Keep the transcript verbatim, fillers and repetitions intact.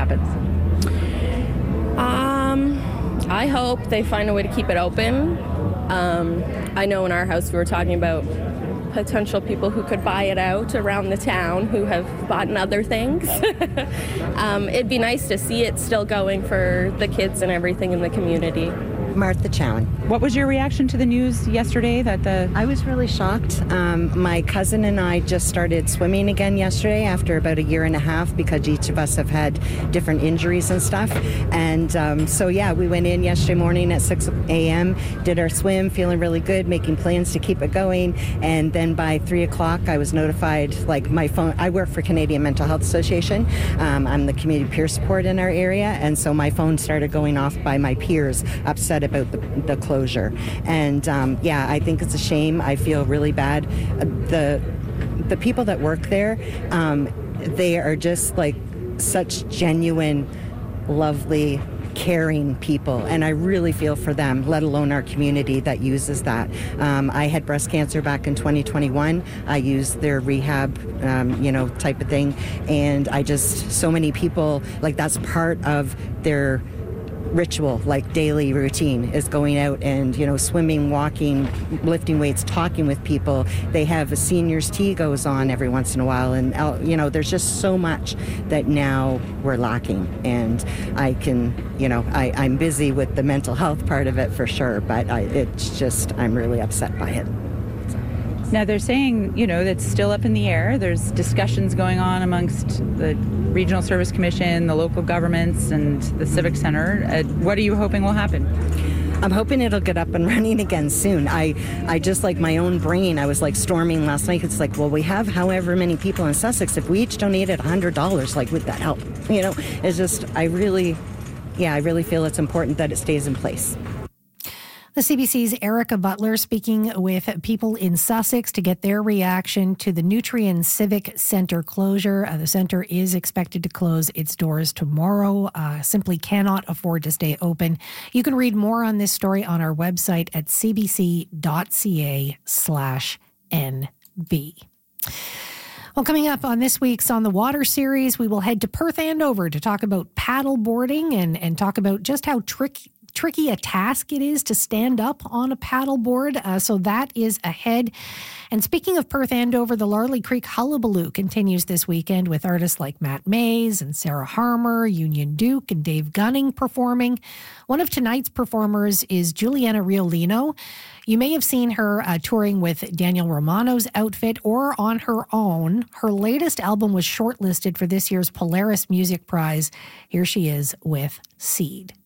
happens? Um, I hope they find a way to keep it open. Um, I know in our house we were talking about potential people who could buy it out around the town who have bought other things. um, it'd be nice to see it still going for the kids and everything in the community. Martha Chowan. What was your reaction to the news yesterday that the... I was really shocked. Um, my cousin and I just started swimming again yesterday after about a year and a half because each of us have had different injuries and stuff. And um, so, yeah, we went in yesterday morning at six a.m., did our swim, feeling really good, making plans to keep it going. And then by three o'clock, I was notified, like my phone, I work for Canadian Mental Health Association. Um, I'm the community peer support in our area. And so my phone started going off by my peers upset about the, the closure. And um, yeah, I think it's a shame. I feel really bad. Uh, the the people that work there, um, they are just like such genuine, lovely, caring people, and I really feel for them, let alone our community that uses that. Um, I had breast cancer back in twenty twenty-one. I used their rehab, um, you know, type of thing, and I just, so many people, like that's part of their ritual, like daily routine, is going out and, you know, swimming, walking, lifting weights, talking with people. They have a seniors tea goes on every once in a while, and, you know, there's just so much that now we're lacking. And I can, you know, I, I'm busy with the mental health part of it for sure, but I, it's just, I'm really upset by it. Now, they're saying, you know, that's still up in the air. There's discussions going on amongst the Regional Service Commission, the local governments, and the Civic Center. Uh, what are you hoping will happen? I'm hoping it'll get up and running again soon. I, I just, like, my own brain, I was, like, storming last night. It's like, well, we have however many people in Sussex. If we each donated one hundred dollars, like, would that help? You know, it's just, I really, yeah, I really feel it's important that it stays in place. The C B C's Erica Butler speaking with people in Sussex to get their reaction to the Nutrien Civic Centre closure. Uh, the centre is expected to close its doors tomorrow. Uh, simply cannot afford to stay open. You can read more on this story on our website at cbc.ca slash NB. Well, coming up on this week's On the Water series, we will head to Perth Andover to talk about paddle boarding and, and talk about just how tricky tricky a task it is to stand up on a paddleboard. Uh, so that is ahead. And speaking of Perth Andover, the Larley Creek Hullabaloo continues this weekend with artists like Matt Mays and Sarah Harmer, Union Duke, and Dave Gunning performing. One of tonight's performers is Juliana Riolino. You may have seen her uh, touring with Daniel Romano's outfit or on her own. Her latest album was shortlisted for this year's Polaris Music Prize. Here she is with Seed.